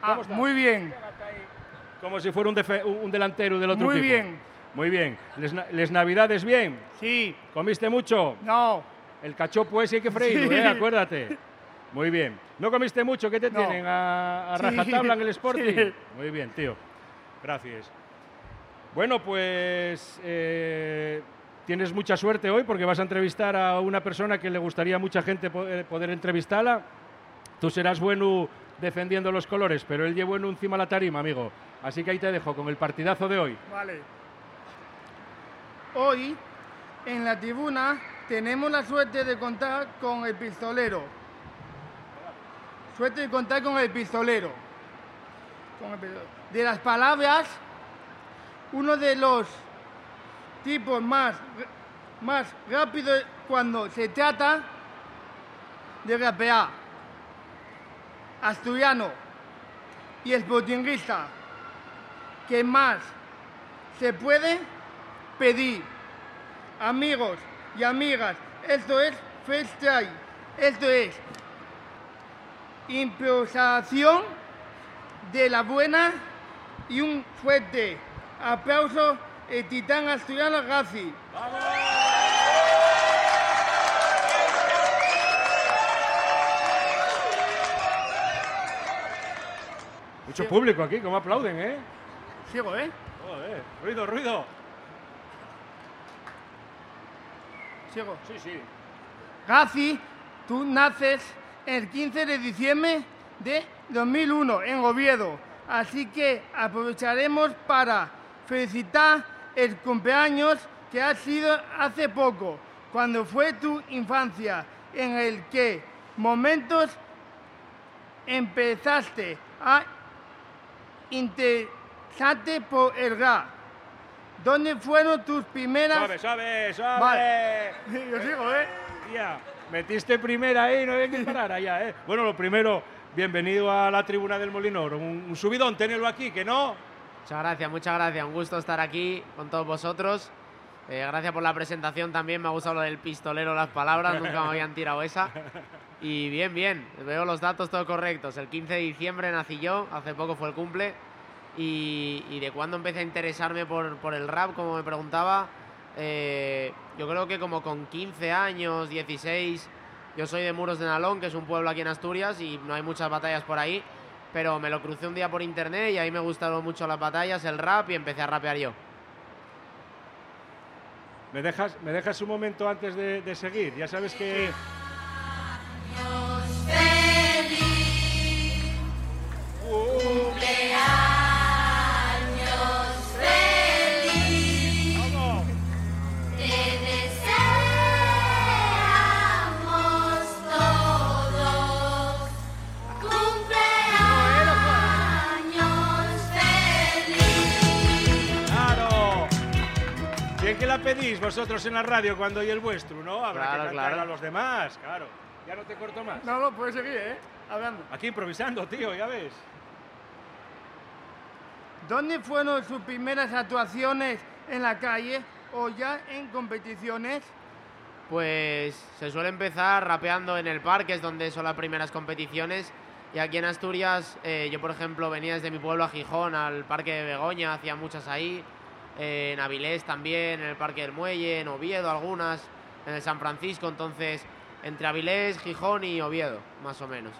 ¿Cómo estás? Muy bien. Como si fuera un delantero del otro Muy equipo. bien. Muy bien. ¿Les navidades bien? Sí. ¿Comiste mucho? No. El cachopo ese hay que freírlo, Sí. Acuérdate. Muy bien. ¿No comiste mucho? ¿Qué te No. tienen? ¿A Sí. rajatabla en el Sporting? Sí. Muy bien, tío. Gracias. Bueno, pues tienes mucha suerte hoy porque vas a entrevistar a una persona que le gustaría a mucha gente poder entrevistarla. Tú serás bueno defendiendo los colores, pero él lleva bueno encima la tarima, amigo. Así que ahí te dejo con el partidazo de hoy. Vale. Hoy, en la tribuna, tenemos la suerte de contar con el pistolero. Suerte de contar con el pistolero. De las palabras, uno de los tipos más rápidos cuando se trata de rapear. Asturiano y sportinguista. ¿Qué más se puede pedir? Amigos y amigas, esto es freestyle. Esto es improvisación de la buena y un fuerte aplauso el titán asturiano Gazi. Mucho público aquí, ¿cómo aplauden, eh? Sigo, ¿eh? Joder, ruido, ruido. Sigo. Sí, sí. Gazi, tú naces el 15 de diciembre de 2001 en Oviedo, así que aprovecharemos para felicitar el cumpleaños que ha sido hace poco, cuando fue tu infancia, en el que momentos empezaste a interesarte por el rap. ¿Dónde fueron tus primeras...? Suave. Vale. Yo sigo, ¿eh? Ya, metiste primera ahí, no hay que parar allá, ¿eh? Bueno, lo primero, bienvenido a la tribuna del Molinoro. Un subidón tenerlo aquí, ¿que no? Muchas gracias. Un gusto estar aquí con todos vosotros. Gracias por la presentación también. Me ha gustado lo del pistolero, las palabras. Nunca me habían tirado esa. Y bien. Veo los datos todos correctos. El 15 de diciembre nací yo. Hace poco fue el cumple. Y de cuándo empecé a interesarme por el rap, como me preguntaba. Yo creo que como con 15 años, 16, yo soy de Muros de Nalón, que es un pueblo aquí en Asturias y no hay muchas batallas por ahí, pero me lo crucé un día por internet y ahí me gustaron mucho las batallas, el rap, y empecé a rapear yo. ¿Me dejas un momento antes de seguir? Ya sabes que... Bien que la pedís vosotros en la radio cuando oye el vuestro, ¿no? Habrá que cantar a los demás, claro. Ya no te corto más. No, puedes seguir, ¿eh? Hablando. Aquí improvisando, tío, ya ves. ¿Dónde fueron sus primeras actuaciones en la calle o ya en competiciones? Pues se suele empezar rapeando en el parque, es donde son las primeras competiciones. Y aquí en Asturias, yo por ejemplo venía desde mi pueblo a Gijón, al parque de Begoña, hacía muchas ahí. En Avilés también, en el Parque del Muelle, en Oviedo algunas, en el San Francisco, entonces entre Avilés, Gijón y Oviedo, más o menos.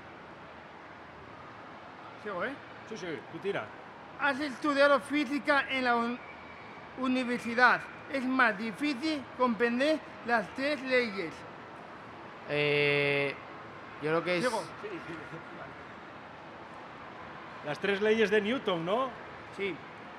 Sigo, ¿eh? Sí, tú tira. Has estudiado física en la universidad. Es más difícil comprender las tres leyes. Yo creo que es... Sigo. Las tres leyes de Newton, ¿no? Sí.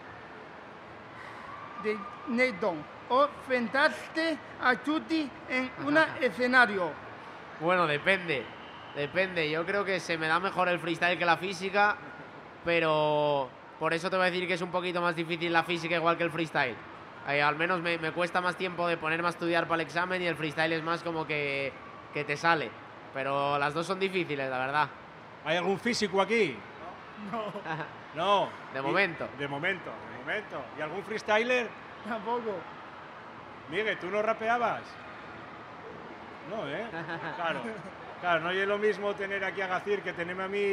De Newton. O enfrentaste a Chuti en un escenario. Bueno, depende. Yo creo que se me da mejor el freestyle que la física, pero por eso te voy a decir que es un poquito más difícil la física igual que el freestyle. Al menos me cuesta más tiempo de ponerme a estudiar para el examen y el freestyle es más como que te sale. Pero las dos son difíciles, la verdad. ¿Hay algún físico aquí? No. De momento. De momento. ¿Y algún freestyler? Tampoco. Miguel, ¿tú no rapeabas? No, ¿eh? Claro, no es lo mismo tener aquí a Gacir que tenerme a mí